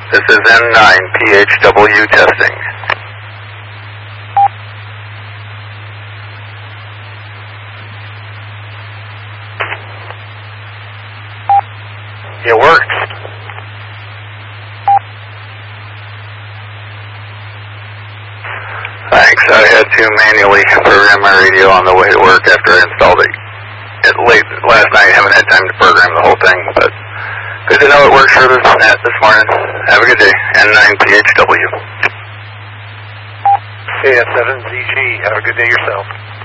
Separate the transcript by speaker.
Speaker 1: This is N9 PHW testing. It works. Thanks. I had to manually program my radio on the way to work after I installed it. Late last night, haven't had time to program the whole thing, but good to know it works for this net this morning. Have a good day. N9 PHW.
Speaker 2: KS7ZG. Have a good day yourself.